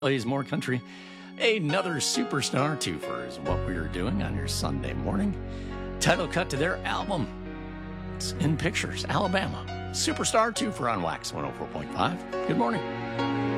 Plays more country. Another superstar twofer is what we are doing on your Sunday morning. Title cut to their album. In Pictures, Alabama. Superstar twofer on Wax 104.5. Good morning.